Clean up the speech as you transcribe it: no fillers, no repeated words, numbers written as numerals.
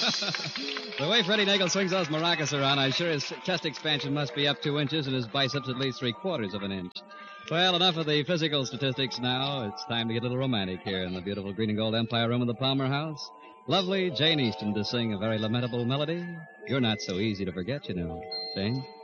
The way Freddie Nagel swings those maracas around, I'm sure his chest expansion must be up 2 inches and his biceps at least 3/4 of an inch. Well, enough of the physical statistics now. It's time to get a little romantic here in the beautiful green and gold Empire Room of the Palmer House. Lovely Jane Easton to sing a very lamentable melody. You're not so easy to forget, you know, Jane.